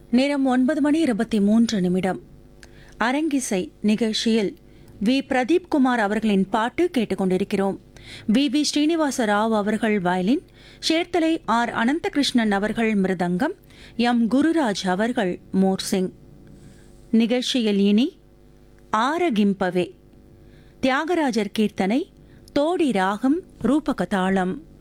நேரம் 9:23. அரங்கிசை நிகழ்ச்சியில் வி பிரதீப் குமார் அவர்களின் பாட்டு கேட்டுக்கொண்டிருக்கிறோம். வி ஸ்ரீனிவாச ராவ் அவர்கள் வயலின், சேர்த்தலை ஆர் அனந்தகிருஷ்ணன் அவர்கள் மிருதங்கம், எம் குருராஜ் அவர்கள் மோர்சிங். நிகழ்ச்சியில் இனி ஆரகிம்பவே, தியாகராஜர் கீர்த்தனை, தோடி ராகம், ரூபகதாளம்.